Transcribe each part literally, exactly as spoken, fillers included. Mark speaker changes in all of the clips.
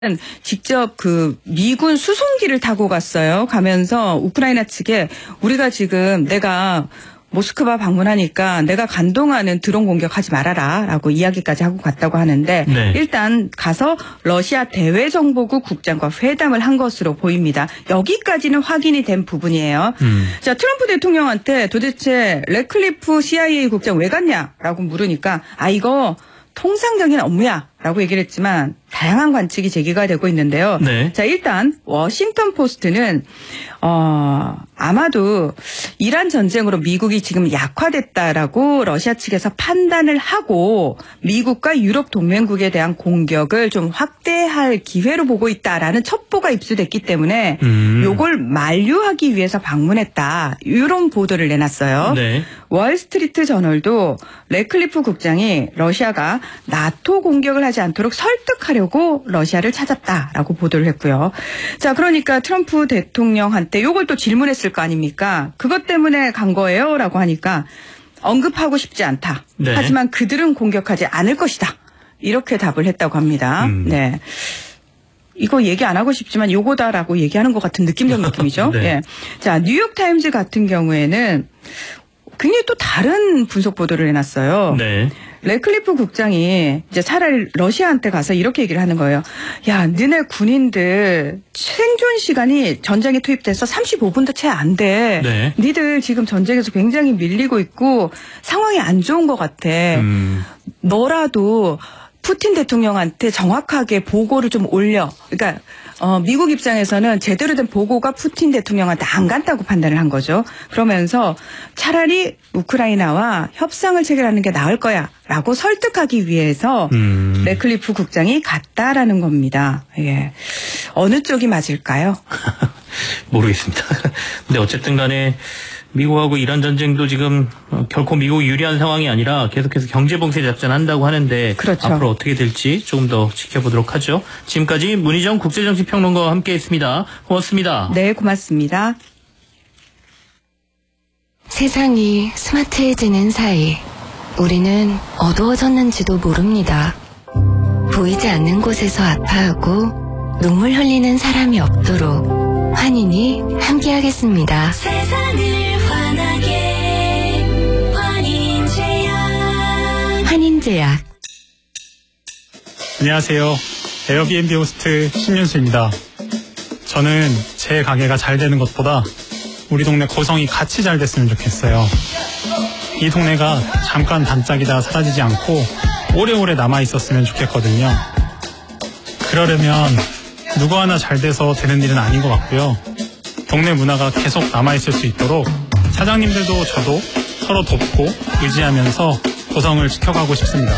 Speaker 1: 직접 그 미군 수송기를 타고 갔어요. 가면서 우크라이나 측에 우리가 지금 내가 모스크바 방문하니까 내가 간동하는 드론 공격하지 말아라 라고 이야기까지 하고 갔다고 하는데 네. 일단 가서 러시아 대외정보국 국장과 회담을 한 것으로 보입니다. 여기까지는 확인이 된 부분이에요. 음. 자, 트럼프 대통령한테 도대체 래클리프 씨아이에이 국장 왜 갔냐라고 물으니까 아 이거 통상적인 업무야 라고 얘기를 했지만 다양한 관측이 제기가 되고 있는데요. 네. 자, 일단 워싱턴 포스트는 어, 아마도 이란 전쟁으로 미국이 지금 약화됐다라고 러시아 측에서 판단을 하고 미국과 유럽 동맹국에 대한 공격을 좀 확대할 기회로 보고 있다라는 첩보가 입수됐기 때문에 음. 요걸 만류하기 위해서 방문했다. 이런 보도를 내놨어요. 네. 월스트리트 저널도 래클리프 국장이 러시아가 나토 공격을 하지 않도록 설득하려고 러시아를 찾았다라고 보도를 했고요. 자, 그러니까 트럼프 대통령한테 요걸 또 질문했을 거 아닙니까? 그것 때문에 간 거예요? 라고 하니까 언급하고 싶지 않다. 네. 하지만 그들은 공격하지 않을 것이다. 이렇게 답을 했다고 합니다. 음. 네. 이거 얘기 안 하고 싶지만 요거다라고 얘기하는 것 같은 느낌적 느낌이죠. 네. 예. 자, 뉴욕타임즈 같은 경우에는 굉장히 또 다른 분석 보도를 해놨어요. 네. 래클리프 국장이 이제 차라리 러시아한테 가서 이렇게 얘기를 하는 거예요. 야, 너네 군인들 생존 시간이 전쟁에 투입돼서 삼십오 분도 채 안 돼. 네. 니들 지금 전쟁에서 굉장히 밀리고 있고 상황이 안 좋은 것 같아. 음. 너라도 푸틴 대통령한테 정확하게 보고를 좀 올려. 그러니까 어, 미국 입장에서는 제대로 된 보고가 푸틴 대통령한테 안 간다고 판단을 한 거죠. 그러면서 차라리 우크라이나와 협상을 체결하는 게 나을 거야 라고 설득하기 위해서 음. 래클리프 국장이 갔다라는 겁니다. 예. 어느 쪽이 맞을까요?
Speaker 2: 모르겠습니다. 근데 어쨌든 간에 미국하고 이란 전쟁도 지금 결코 미국이 유리한 상황이 아니라 계속해서 경제봉쇄 작전한다고 하는데 그렇죠. 앞으로 어떻게 될지 조금 더 지켜보도록 하죠. 지금까지 문희정 국제정치평론가와 함께했습니다. 고맙습니다.
Speaker 1: 네, 고맙습니다.
Speaker 3: 세상이 스마트해지는 사이 우리는 어두워졌는지도 모릅니다. 보이지 않는 곳에서 아파하고 눈물 흘리는 사람이 없도록 환인이 함께하겠습니다. 세상을 환하게 환인제약 환인제약.
Speaker 4: 안녕하세요. 에어비앤비 호스트 신윤수입니다. 저는 제 가게가 잘 되는 것보다 우리 동네 고성이 같이 잘 됐으면 좋겠어요. 이 동네가 잠깐 반짝이다 사라지지 않고 오래오래 남아있었으면 좋겠거든요. 그러려면 누구 하나 잘 돼서 되는 일은 아닌 것 같고요. 동네 문화가 계속 남아있을 수 있도록 사장님들도 저도 서로 돕고 의지하면서 고성을 지켜가고 싶습니다.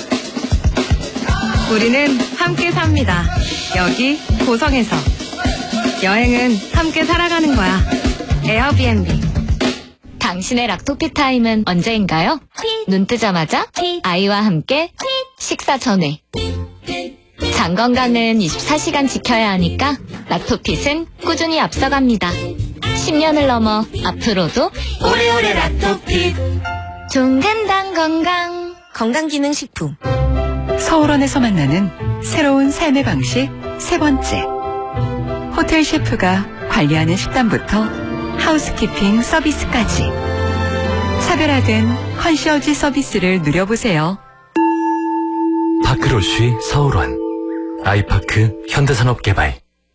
Speaker 5: 우리는 함께 삽니다. 여기 고성에서. 여행은 함께 살아가는 거야. 에어비앤비.
Speaker 3: 당신의 락토피 타임은 언제인가요? 눈 뜨자마자 아이와 함께 식사 전에. 장 건강은 이십사 시간 지켜야 하니까 락토핏은 꾸준히 앞서갑니다. 십 년을 넘어 앞으로도 오래오래 락토핏. 종근당 건강 건강기능식품.
Speaker 6: 서울원에서 만나는 새로운 삶의 방식 세 번째. 호텔 셰프가 관리하는 식단부터 하우스키핑 서비스까지 차별화된 컨시어지 서비스를 누려보세요.
Speaker 7: 파크로쉬 서울원 아이파크 현대산업개발.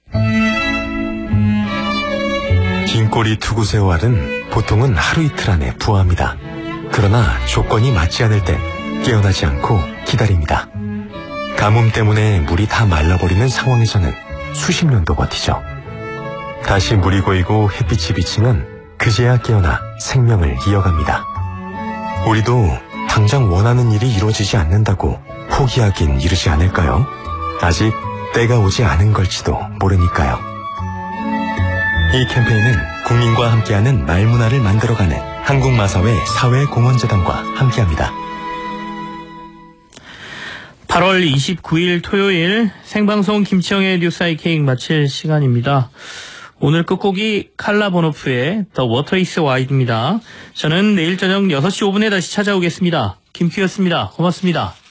Speaker 7: 긴 꼬리 투구새우알은 보통은 하루 이틀 안에 부화합니다. 그러나 조건이 맞지 않을 땐 깨어나지 않고 기다립니다. 가뭄 때문에 물이 다 말라버리는 상황에서는 수십 년도 버티죠. 다시 물이 고이고 햇빛이 비치면 그제야 깨어나 생명을 이어갑니다. 우리도 당장 원하는 일이 이루어지지 않는다고 포기하긴 이르지 않을까요? 아직 때가 오지 않은 걸지도 모르니까요. 이 캠페인은 국민과 함께하는 말문화를 만들어가는 한국마사회 사회공헌재단과 함께합니다.
Speaker 2: 팔월 이십구일 토요일 생방송 김치영의 뉴스 아이케이크 마칠 시간입니다. 오늘 끝곡이 칼라 보노프의 The Water is Wide입니다. 저는 내일 저녁 여섯 시 오 분에 다시 찾아오겠습니다. 김큐였습니다. 고맙습니다.